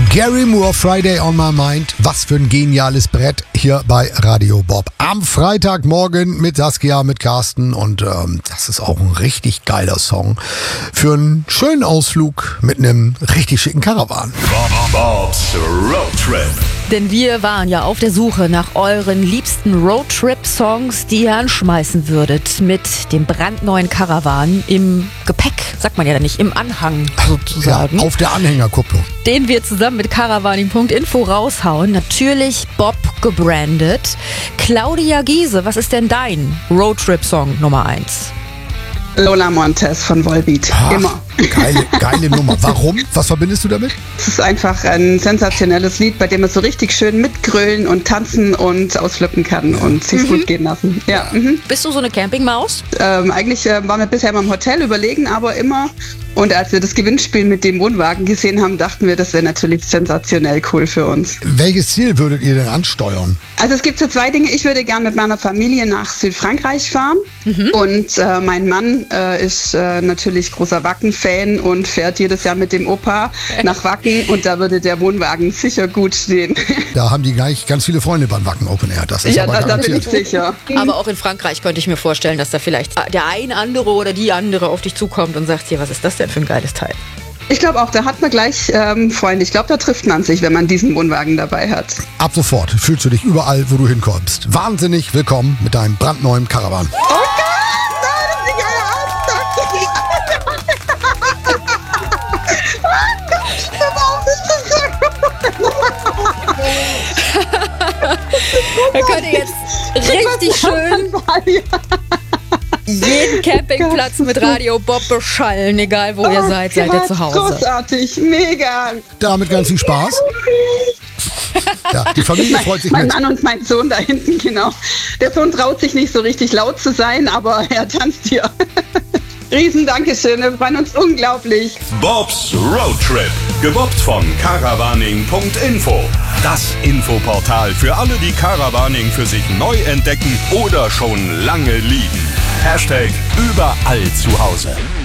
Gary Moore, Friday on my mind. Was für ein geniales Brett hier bei Radio Bob. Am Freitagmorgen mit Saskia, mit Carsten und das ist auch ein richtig geiler Song für einen schönen Ausflug mit einem richtig schicken Caravan. Bob's Road Trip. Denn wir waren ja auf der Suche nach euren liebsten Roadtrip-Songs, die ihr anschmeißen würdet mit dem brandneuen Caravan im Gepäck, sagt man ja nicht, im Anhang sozusagen. Ja, auf der Anhängerkupplung. Den wir zusammen mit caravaning.info raushauen. Natürlich Bob gebrandet. Claudia Giese, was ist denn dein Roadtrip-Song Nummer 1? Lola Montez von Volbeat. Immer. Geile Nummer. Warum? Was verbindest du damit? Es ist einfach ein sensationelles Lied, bei dem man so richtig schön mitgrölen und tanzen und ausflippen kann und sich gut gehen lassen. Ja. Bist du so eine Campingmaus? Eigentlich waren wir bisher immer im Hotel, überlegen aber immer. Und als wir das Gewinnspiel mit dem Wohnwagen gesehen haben, dachten wir, das wäre natürlich sensationell cool für uns. Welches Ziel würdet ihr denn ansteuern? Also es gibt so zwei Dinge. Ich würde gerne mit meiner Familie nach Südfrankreich fahren. Und mein Mann ist natürlich großer Wacken-Fan und fährt jedes Jahr mit dem Opa nach Wacken. Und da würde der Wohnwagen sicher gut stehen. Da haben die gleich ganz viele Freunde beim Wacken Open Air. Das ist Ja, aber da bin ich garantiert. sicher. Aber auch in Frankreich könnte ich mir vorstellen, dass da vielleicht der ein andere oder die andere auf dich zukommt und sagt, hier, was ist das denn für ein geiles Teil? Ich glaube auch, da hat man gleich Freunde. Ich glaube, da trifft man sich, wenn man diesen Wohnwagen dabei hat. Ab sofort fühlst du dich überall, wo du hinkommst. Wahnsinnig willkommen mit deinem brandneuen Caravan. Oh Gott, nein, das ist Da könnt ihr jetzt richtig schön jeden Campingplatz mit Radio Bob beschallen, egal wo ihr seid ihr zu Hause. Großartig, mega. Damit ganz viel Spaß. Ja, die Familie freut sich Mein mit. Mann und mein Sohn da hinten, genau. Der Sohn traut sich nicht so richtig laut zu sein, aber er tanzt hier. Riesen Dankeschön, wir freuen uns unglaublich. Bob's Road Trip. Gebobbt von caravaning.info. Das Infoportal für alle, die Caravaning für sich neu entdecken oder schon lange lieben. #überall zu Hause.